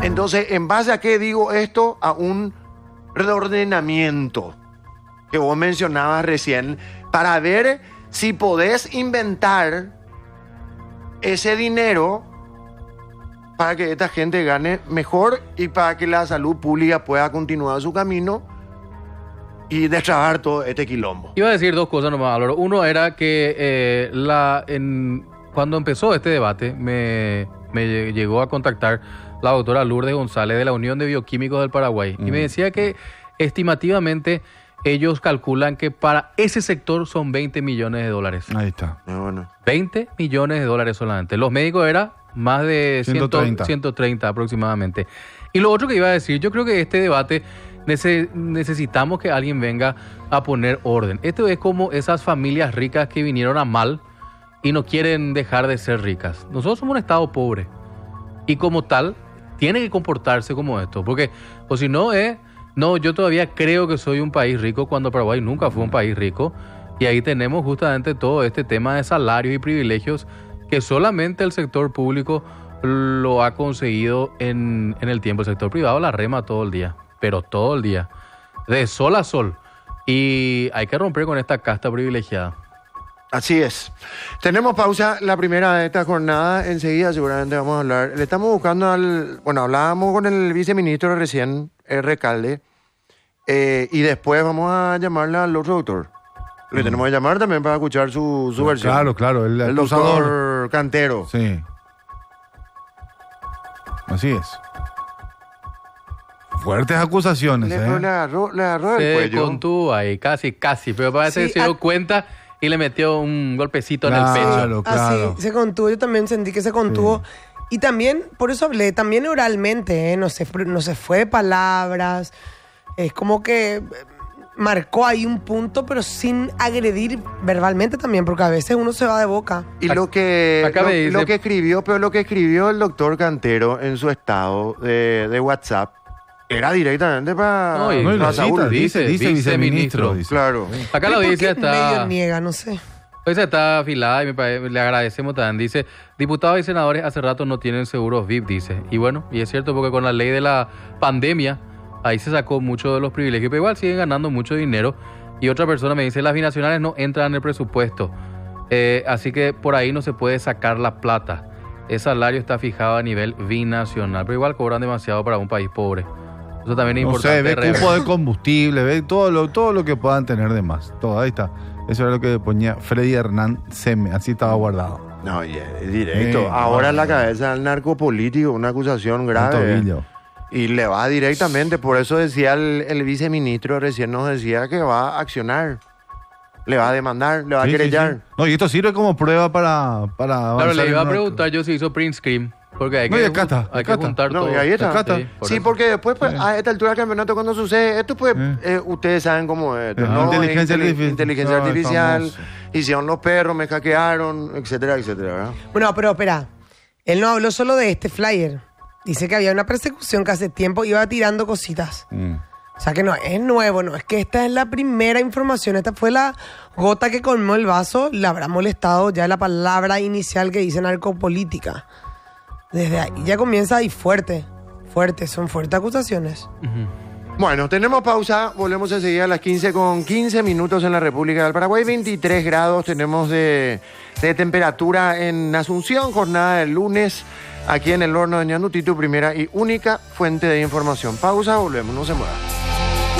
Entonces, ¿en base a qué digo esto? A un reordenamiento que vos mencionabas recién, para ver si podés inventar ese dinero para que esta gente gane mejor y para que la salud pública pueda continuar su camino y destrabar todo este quilombo. Iba a decir dos cosas nomás, Álvaro. Uno era que cuando empezó este debate me llegó a contactar la doctora Lourdes González de la Unión de Bioquímicos del Paraguay y me decía que estimativamente ellos calculan que para ese sector son 20 millones de dólares. Ahí está. Bueno. 20 millones de dólares solamente. Los médicos era más de 130 aproximadamente. Y lo otro que iba a decir, yo creo que este debate necesitamos que alguien venga a poner orden. Esto es como esas familias ricas que vinieron a mal y no quieren dejar de ser ricas. Nosotros somos un estado pobre y como tal tiene que comportarse como esto, porque o si no no, yo todavía creo que soy un país rico cuando Paraguay nunca fue un país rico. Y ahí tenemos justamente todo este tema de salarios y privilegios que solamente el sector público lo ha conseguido en el tiempo. El sector privado la rema todo el día, pero todo el día, de sol a sol. Y hay que romper con esta casta privilegiada. Así es. Tenemos pausa, la primera de esta jornada. Enseguida seguramente vamos a hablar. Le estamos buscando hablábamos con el viceministro recién, Recalde, y después vamos a llamarle al otro doctor. Le tenemos que llamar también para escuchar su versión. Claro, el doctor Cantero. Sí. Así es. Fuertes acusaciones, Le agarró el cuello. Se contuvo ahí, casi, pero parece que se dio cuenta y le metió un golpecito en el pecho. Claro. Así, se contuvo. Yo también sentí que se contuvo. Sí. Y también, por eso hablé, también oralmente, no se fue de palabras. Es como que marcó ahí un punto, pero sin agredir verbalmente también, porque a veces uno se va de boca. Y lo que escribió el doctor Cantero en su estado de WhatsApp era directamente para Saúl. Dice viceministro. Dice. Claro. Acá la audiencia está medio niega, no sé. Esa está afilada y le agradecemos también. Dice, diputados y senadores hace rato no tienen seguros VIP, dice. Y bueno, y es cierto porque con la ley de la pandemia, ahí se sacó mucho de los privilegios, pero igual siguen ganando mucho dinero. Y otra persona me dice, las binacionales no entran en el presupuesto. Así que por ahí no se puede sacar la plata. El salario está fijado a nivel binacional, pero igual cobran demasiado para un país pobre. Eso también es importante. Ve cupo de combustible, ve todo lo que puedan tener de más. Todo, ahí está. Eso era lo que ponía Freddy Hernán Seme, así estaba guardado. No, directo. Ahora en la cabeza del narcopolítico, una acusación grave. Y le va directamente, por eso decía el viceministro, recién nos decía que va a accionar. Le va a demandar, le va a querellar. Sí. No, y esto sirve como prueba para claro, le iba a preguntar yo si hizo print screen. Porque hay que juntar todo. Y ahí está. Sí, porque después, a esta altura del campeonato, cuando sucede esto, pues, ustedes saben cómo es. Inteligencia artificial, hicieron los perros, me hackearon, etcétera, ¿verdad? Bueno, pero espera. Él no habló solo de este flyer. Dice que había una persecución que hace tiempo iba tirando cositas. O sea que no es nuevo, no es que esta es la primera información. Esta fue la gota que colmó el vaso. Le habrá molestado ya la palabra inicial que dice narcopolítica. Desde ahí ya comienza ahí fuerte, son fuertes acusaciones. Bueno, tenemos pausa, volvemos enseguida a las 15:15 en la República del Paraguay, 23 grados tenemos de temperatura en Asunción, jornada del lunes, aquí en el horno de Ñandutí, tu primera y única fuente de información. Pausa, volvemos, no se muevan.